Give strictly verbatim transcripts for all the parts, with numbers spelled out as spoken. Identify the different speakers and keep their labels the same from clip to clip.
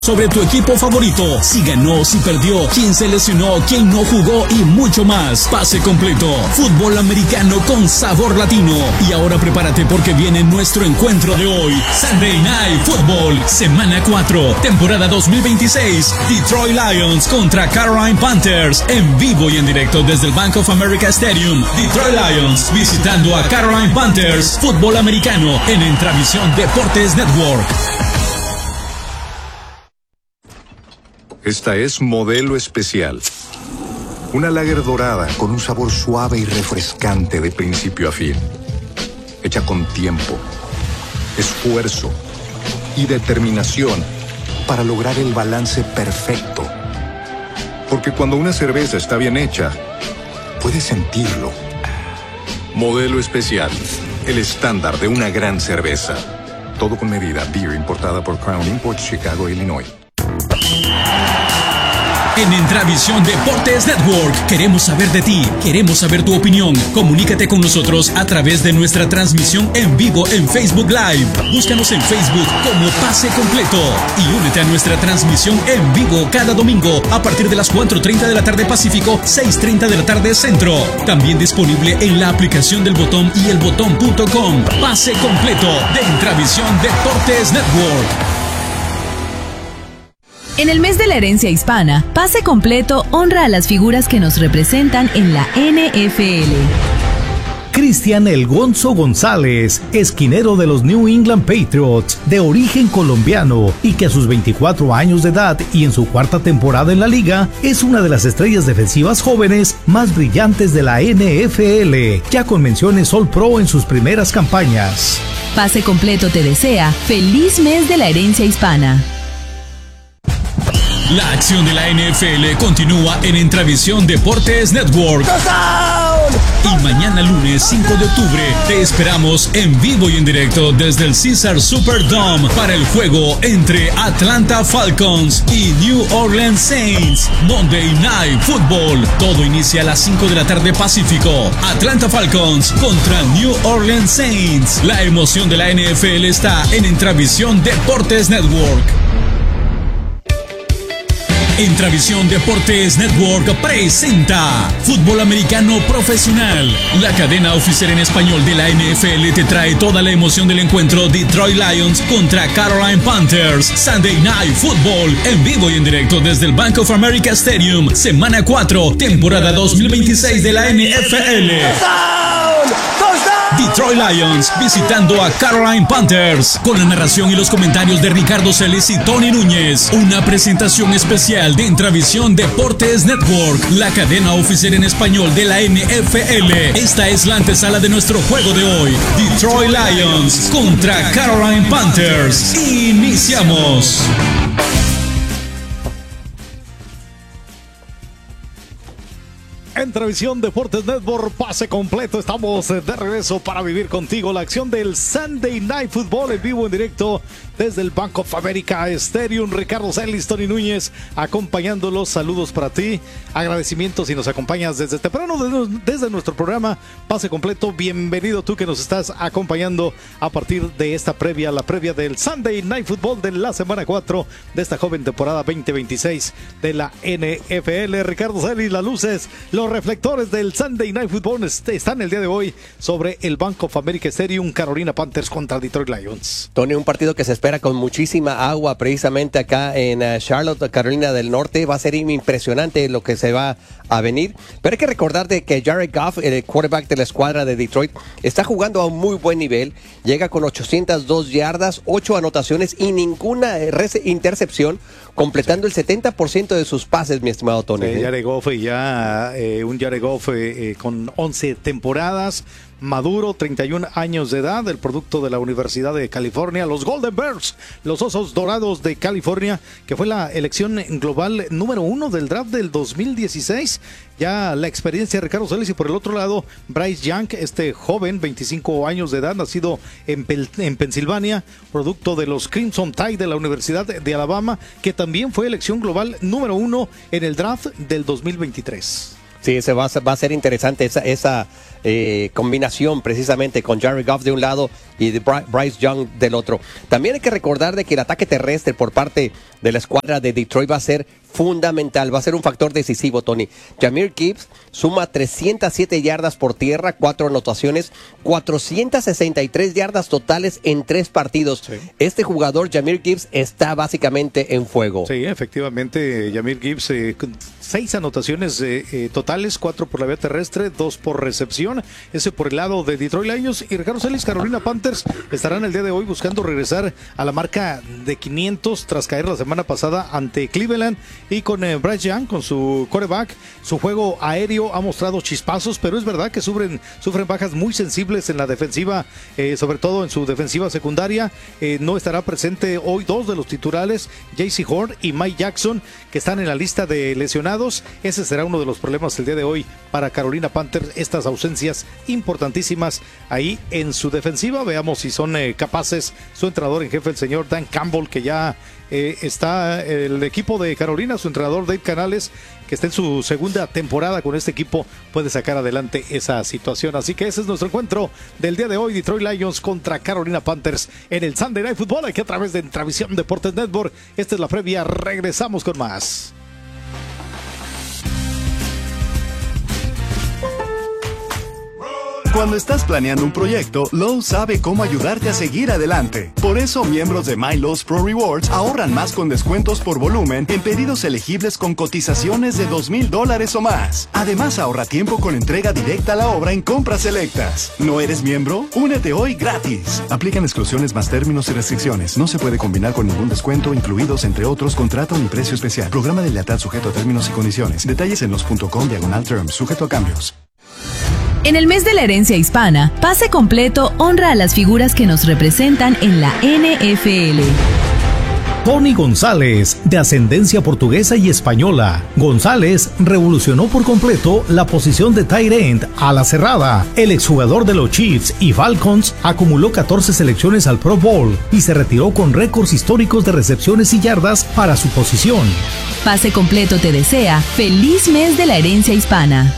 Speaker 1: Sobre tu equipo favorito, si ganó, si perdió, quién se lesionó, quién no jugó y mucho más. Pase completo, fútbol americano con sabor latino. Y ahora prepárate porque viene nuestro encuentro de hoy. Sunday Night Football, semana cuatro, temporada dos mil veintiséis. Detroit Lions contra Carolina Panthers, en vivo y en directo desde el Bank of America Stadium. Detroit Lions visitando a Carolina Panthers, fútbol americano en Intravisión Deportes Network.
Speaker 2: Esta es Modelo Especial. Una lager dorada con un sabor suave y refrescante de principio a fin. Hecha con tiempo, esfuerzo y determinación para lograr el balance perfecto. Porque cuando una cerveza está bien hecha, puedes sentirlo. Modelo Especial, el estándar de una gran cerveza. Todo con medida. Beer importada por Crown Imports, Chicago, Illinois.
Speaker 1: En Intravisión Deportes Network queremos saber de ti, queremos saber tu opinión. Comunícate con nosotros a través de nuestra transmisión en vivo en Facebook Live. Búscanos en Facebook como Pase Completo y únete a nuestra transmisión en vivo cada domingo a partir de las cuatro treinta de la tarde Pacífico, seis treinta de la tarde Centro. También disponible en la aplicación del Botón y el botón punto com. Pase Completo de Intravisión Deportes Network.
Speaker 3: En el mes de la herencia hispana, Pase Completo honra a las figuras que nos representan en la N F L.
Speaker 4: Cristian El Gonzo González, esquinero de los New England Patriots, de origen colombiano y que a sus veinticuatro años de edad y en su cuarta temporada en la liga, es una de las estrellas defensivas jóvenes más brillantes de la N F L, ya con menciones All Pro en sus primeras campañas.
Speaker 3: Pase Completo te desea feliz mes de la herencia hispana.
Speaker 1: La acción de la N F L continúa en Intravisión Deportes Network. Y mañana lunes cinco de octubre te esperamos en vivo y en directo desde el Caesar Superdome para el juego entre Atlanta Falcons y New Orleans Saints. Monday Night Football. Todo inicia a las cinco de la tarde Pacífico. Atlanta Falcons contra New Orleans Saints. La emoción de la N F L está en Intravisión Deportes Network. Intravisión Deportes Network presenta Fútbol Americano Profesional. La cadena oficial en español de la N F L te trae toda la emoción del encuentro Detroit Lions contra Carolina Panthers. Sunday Night Football, en vivo y en directo desde el Bank of America Stadium. Semana cuatro, temporada dos mil veintiséis de la N F L. Detroit Lions visitando a Carolina Panthers con la narración y los comentarios de Ricardo Celis y Tony Núñez. Una presentación especial de Intravisión Deportes Network, la cadena oficial en español de la N F L. Esta es la antesala de nuestro juego de hoy. Detroit Lions contra Carolina Panthers. Iniciamos.
Speaker 4: Intravisión Deportes Network, Pase Completo. Estamos de regreso para vivir contigo la acción del Sunday Night Football en vivo en directo desde el Bank of America Stadium. Ricardo Celis, Tony Núñez acompañándolos. Saludos para ti, agradecimientos si nos acompañas desde temprano desde nuestro programa Pase Completo. Bienvenido tú que nos estás acompañando a partir de esta previa, la previa del Sunday Night Football de la semana cuatro de esta joven temporada veinte veintiséis de la N F L. Ricardo Celis, las luces, los reflectores del Sunday Night Football están el día de hoy sobre el Bank of America Stadium. Carolina Panthers contra Detroit Lions.
Speaker 5: Tony, un partido que se espera con muchísima agua precisamente acá en uh, Charlotte, Carolina del Norte. Va a ser impresionante lo que se va a venir. Pero hay que recordar de que Jared Goff, el quarterback de la escuadra de Detroit, está jugando a un muy buen nivel. Llega con ochocientas dos yardas, ocho anotaciones y ninguna intercepción, completando el setenta por ciento de sus pases, mi estimado Tony.
Speaker 4: Sí, Jared Goff ya, eh, un Jared Goff eh, con once temporadas, maduro, treinta y un años de edad, el producto de la Universidad de California, los Golden Bears, los Osos Dorados de California, que fue la elección global número uno del draft del dos mil dieciséis. Ya la experiencia de Ricardo Celis, y por el otro lado Bryce Young, este joven, veinticinco años de edad, nacido en, Pel- en Pensilvania, producto de los Crimson Tide de la Universidad de Alabama, que también fue elección global número uno en el draft del dos mil veintitrés.
Speaker 5: Sí, ese va a ser, va a ser interesante esa, esa eh, combinación precisamente con Jared Goff de un lado y de Bryce Young del otro. También hay que recordar de que el ataque terrestre por parte de la escuadra de Detroit va a ser fundamental, va a ser un factor decisivo, Tony. Jahmyr Gibbs suma trescientas siete yardas por tierra, cuatro anotaciones, cuatrocientas sesenta y tres yardas totales en tres partidos. Sí. Este jugador, Jahmyr Gibbs, está básicamente en fuego.
Speaker 4: Sí, efectivamente, Jahmyr Gibbs, eh, seis anotaciones eh, eh, totales, cuatro por la vía terrestre, dos por recepción, ese por el lado de Detroit Lions. Y Ricardo Celis, Carolina Panthers estarán el día de hoy buscando regresar a la marca de quinientos tras caer la semana pasada ante Cleveland. Y con eh, Bryce Young, con su quarterback, su juego aéreo ha mostrado chispazos, pero es verdad que sufren, sufren bajas muy sensibles en la defensiva, eh, sobre todo en su defensiva secundaria. Eh, no estará presente hoy dos de los titulares, J C Horn y Mike Jackson, que están en la lista de lesionados. Ese será uno de los problemas el día de hoy para Carolina Panthers, estas ausencias importantísimas ahí en su defensiva. Veamos si son eh, capaces su entrenador en jefe, el señor Dan Campbell, que ya eh, está el equipo de Carolina, su entrenador Dave Canales, que está en su segunda temporada con este equipo, puede sacar adelante esa situación. Así que ese es nuestro encuentro del día de hoy, Detroit Lions contra Carolina Panthers en el Sunday Night Football, aquí a través de Entravisión Deportes Network. Esta es la previa, regresamos con más.
Speaker 6: Cuando estás planeando un proyecto, Lowe's sabe cómo ayudarte a seguir adelante. Por eso, miembros de My Lowe's Pro Rewards ahorran más con descuentos por volumen en pedidos elegibles con cotizaciones de dos mil dólares o más. Además, ahorra tiempo con entrega directa a la obra en compras selectas. ¿No eres miembro? Únete hoy gratis. Aplican exclusiones más términos y restricciones. No se puede combinar con ningún descuento, incluidos, entre otros, contrato ni precio especial. Programa de lealtad sujeto a términos y condiciones. Detalles en los punto com diagonal terms, sujeto a cambios.
Speaker 3: En el mes de la herencia hispana, Pase Completo honra a las figuras que nos representan en la N F L.
Speaker 7: Tony González, de ascendencia portuguesa y española. González revolucionó por completo la posición de tight end a la cerrada. El exjugador de los Chiefs y Falcons acumuló catorce selecciones al Pro Bowl y se retiró con récords históricos de recepciones y yardas para su posición.
Speaker 3: Pase Completo te desea feliz mes de la herencia hispana.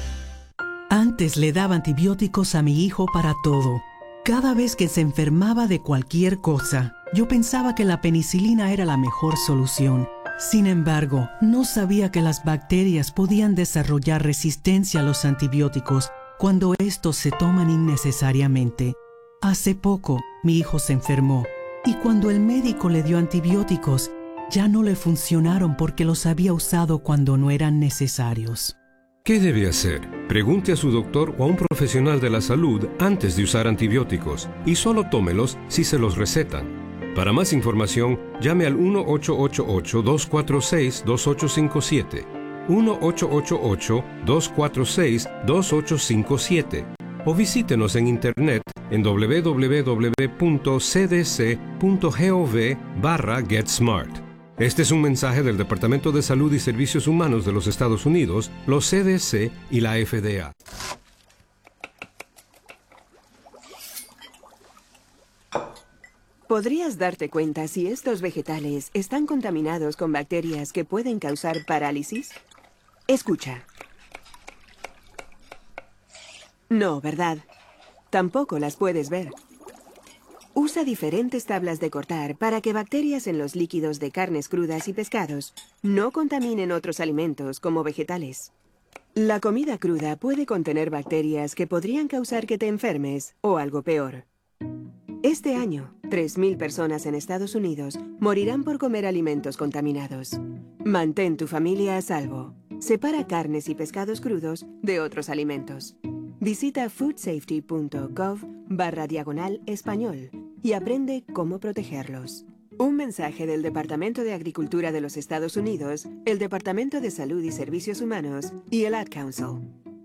Speaker 8: Antes le daba antibióticos a mi hijo para todo. Cada vez que se enfermaba de cualquier cosa, yo pensaba que la penicilina era la mejor solución. Sin embargo, no sabía que las bacterias podían desarrollar resistencia a los antibióticos cuando estos se toman innecesariamente. Hace poco, mi hijo se enfermó y cuando el médico le dio antibióticos, ya no le funcionaron porque los había usado cuando no eran necesarios.
Speaker 9: ¿Qué debe hacer? Pregunte a su doctor o a un profesional de la salud antes de usar antibióticos y solo tómelos si se los recetan. Para más información, llame al uno ocho ocho ocho, dos cuatro seis, dos ocho cinco siete, uno ocho ocho ocho, dos cuatro seis, dos ocho cinco siete o visítenos en internet en doble u doble u doble u punto c d c punto gov barra get smart. Este es un mensaje del Departamento de Salud y Servicios Humanos de los Estados Unidos, los C D C y la F D A.
Speaker 10: ¿Podrías darte cuenta si estos vegetales están contaminados con bacterias que pueden causar parálisis? Escucha. No, ¿verdad? Tampoco las puedes ver. Usa diferentes tablas de cortar para que bacterias en los líquidos de carnes crudas y pescados no contaminen otros alimentos como vegetales. La comida cruda puede contener bacterias que podrían causar que te enfermes o algo peor. Este año, tres mil personas en Estados Unidos morirán por comer alimentos contaminados. Mantén tu familia a salvo. Separa carnes y pescados crudos de otros alimentos. Visita foodsafety punto gov barra diagonal español y aprende cómo protegerlos. Un mensaje del Departamento de Agricultura de los Estados Unidos, el Departamento de Salud y Servicios Humanos y el Ad Council.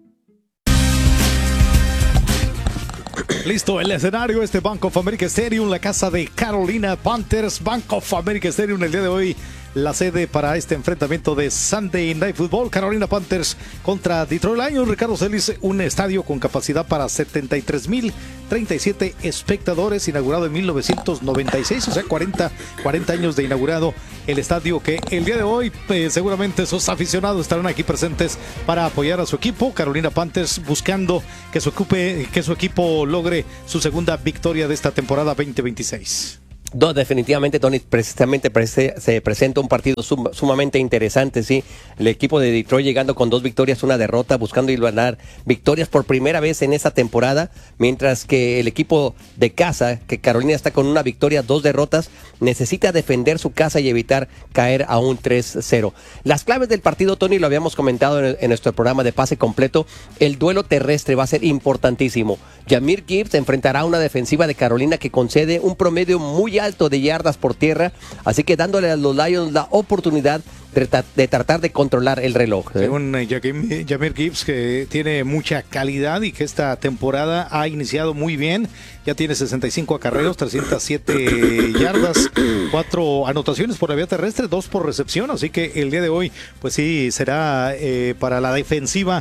Speaker 4: Listo, el escenario, este Bank of America Stadium, la casa de Carolina Panthers. Bank of America Stadium el día de hoy la sede para este enfrentamiento de Sunday Night Football. Carolina Panthers contra Detroit Lions. Ricardo Celis, un estadio con capacidad para setenta y tres mil treinta y siete espectadores, inaugurado en mil novecientos noventa y seis, o sea, cuarenta, cuarenta años de inaugurado el estadio, que el día de hoy eh, seguramente sus aficionados estarán aquí presentes para apoyar a su equipo. Carolina Panthers buscando que su, ocupe, que su equipo logre su segunda victoria de esta temporada veinte veintiséis.
Speaker 5: No, definitivamente, Tony, precisamente prese, se presenta un partido sum, sumamente interesante, sí. El equipo de Detroit llegando con dos victorias, una derrota, buscando ganar victorias por primera vez en esta temporada, mientras que el equipo de casa, que Carolina está con una victoria, dos derrotas, necesita defender su casa y evitar caer a un tres cero. Las claves del partido, Tony, lo habíamos comentado en, en nuestro programa de pase completo, el duelo terrestre va a ser importantísimo. Jahmyr Gibbs enfrentará a una defensiva de Carolina que concede un promedio muy alto de yardas por tierra, así que dándole a los Lions la oportunidad de, de tratar de controlar el reloj. ¿eh?
Speaker 4: Un Jahmyr Gibbs que tiene mucha calidad y que esta temporada ha iniciado muy bien. Ya tiene sesenta y cinco acarreos, trescientas siete yardas, cuatro anotaciones por la vía terrestre, dos por recepción, así que el día de hoy pues sí será eh, para la defensiva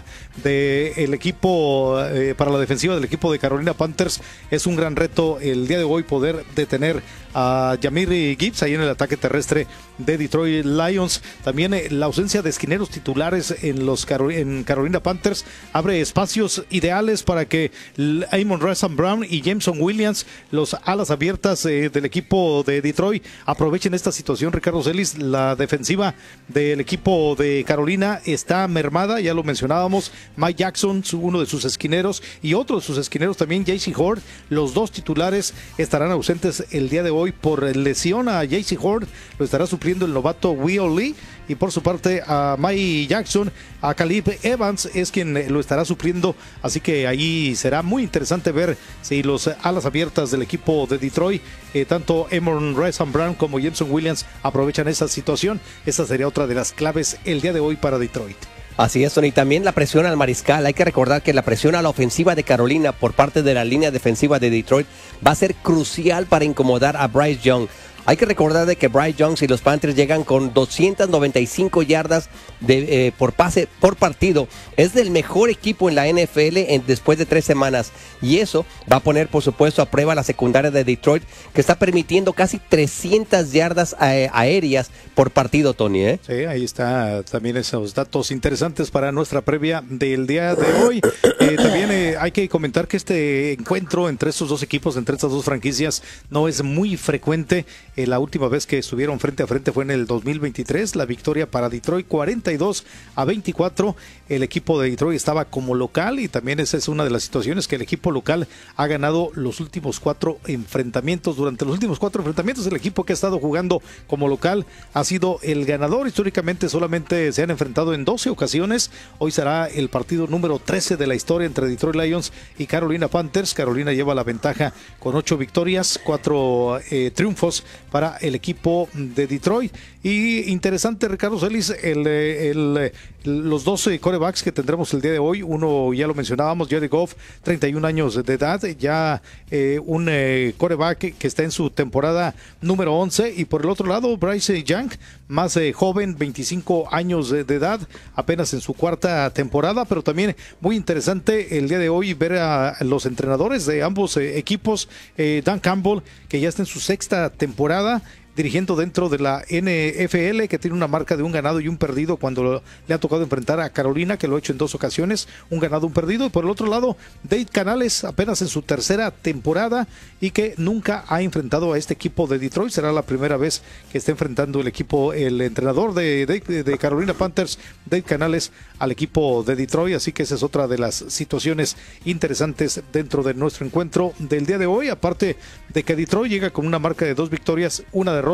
Speaker 4: del equipo, eh, para la defensiva del equipo de Carolina Panthers, es un gran reto el día de hoy poder detener a Jahmyr Gibbs ahí en el ataque terrestre de Detroit Lions. También eh, la ausencia de esquineros titulares en los Caro- en Carolina Panthers abre espacios ideales para que Amon Razan Brown y Jameson Williams, los alas abiertas eh, del equipo de Detroit, aprovechen esta situación. Ricardo Celis, la defensiva del equipo de Carolina está mermada, ya lo mencionábamos. Mike Jackson, uno de sus esquineros, y otro de sus esquineros también, J C Horn, los dos titulares estarán ausentes el día de hoy por lesión. A J C Horn lo estará supliendo el novato Will Lee, y por su parte a Mike Jackson, a Caleb Evans es quien lo estará supliendo, así que ahí será muy interesante ver si los alas abiertas del equipo de Detroit, eh, tanto Amon Razan Brown como Jameson Williams, aprovechan esa situación. Esa sería otra de las claves el día de hoy para Detroit.
Speaker 5: Así es, Tony. También la presión al mariscal. Hay que recordar que la presión a la ofensiva de Carolina por parte de la línea defensiva de Detroit va a ser crucial para incomodar a Bryce Young. Hay que recordar de que Bryce Young y los Panthers llegan con doscientas noventa y cinco yardas de, eh, por pase por partido. Es del mejor equipo en la N F L en, después de tres semanas. Y eso va a poner, por supuesto, a prueba la secundaria de Detroit, que está permitiendo casi trescientas yardas a, aéreas por partido, Tony. ¿eh?
Speaker 4: Sí, ahí está también esos datos interesantes para nuestra previa del día de hoy. Eh, también eh, hay que comentar que este encuentro entre estos dos equipos, entre estas dos franquicias, no es muy frecuente. Eh, la última vez que estuvieron frente a frente fue en el dos mil veintitrés, la victoria para Detroit cuarenta y dos a veinticuatro. El equipo de Detroit estaba como local, y también esa es una de las situaciones, que el equipo local ha ganado los últimos cuatro enfrentamientos. Durante los últimos cuatro enfrentamientos, el equipo que ha estado jugando como local ha sido el ganador. Históricamente solamente se han enfrentado en doce ocasiones. Hoy será el partido número trece de la historia entre Detroit Lions y Carolina Panthers. Carolina lleva la ventaja con ocho victorias, cuatro eh, triunfos para el equipo de Detroit. Y interesante, Ricardo Celis, el, el, el, los doce quarterbacks que tendremos el día de hoy. Uno ya lo mencionábamos, Jared Goff, treinta y un años de edad, ya eh, un eh, quarterback que está en su temporada número once. Y por el otro lado, Bryce Young, más eh, joven, veinticinco años de, de edad, apenas en su cuarta temporada. Pero también muy interesante el día de hoy ver a los entrenadores de ambos eh, equipos. eh, Dan Campbell, que ya está en su sexta temporada dirigiendo dentro de la N F L, que tiene una marca de un ganado y un perdido cuando le ha tocado enfrentar a Carolina, que lo ha hecho en dos ocasiones, un ganado, un perdido. Y por el otro lado, Dave Canales, apenas en su tercera temporada, y que nunca ha enfrentado a este equipo de Detroit. Será la primera vez que está enfrentando el equipo, el entrenador de, de, de Carolina Panthers, Dave Canales, al equipo de Detroit. Así que esa es otra de las situaciones interesantes dentro de nuestro encuentro del día de hoy. Aparte de que Detroit llega con una marca de dos victorias, una derrota.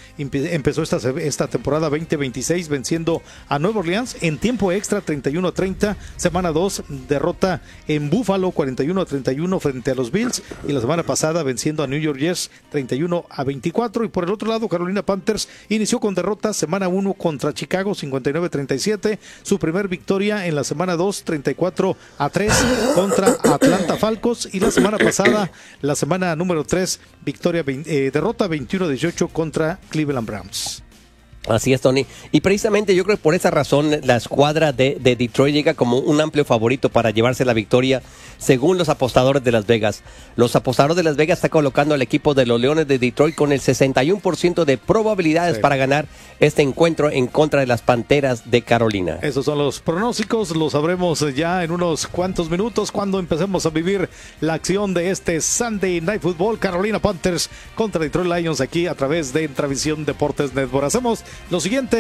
Speaker 4: Empezó esta, esta temporada veinte veintiséis venciendo a Nueva Orleans en tiempo extra treinta y uno a treinta. Semana dos, derrota en Buffalo cuarenta y uno a treinta y uno frente a los Bills. Y la semana pasada venciendo a New York Jets treinta y uno a veinticuatro. Y por el otro lado, Carolina Panthers inició con derrota semana uno contra Chicago cincuenta y nueve a treinta y siete. Su primer victoria en la semana dos, treinta y cuatro a tres contra Atlanta Falcons. Y la semana pasada, la semana número tres, victoria, eh, derrota veintiuno a dieciocho contra Cleveland Browns.
Speaker 5: Así es, Tony. Y precisamente yo creo que por esa razón la escuadra de, de Detroit llega como un amplio favorito para llevarse la victoria, según los apostadores de Las Vegas. Los apostadores de Las Vegas están colocando al equipo de los Leones de Detroit con el sesenta y uno por ciento de probabilidades sí. para ganar este encuentro en contra de las Panteras de Carolina.
Speaker 4: Esos son los pronósticos, lo sabremos ya en unos cuantos minutos cuando empecemos a vivir la acción de este Sunday Night Football. Carolina Panthers contra Detroit Lions aquí a través de Intravisión Deportes Network. Hacemos lo siguiente.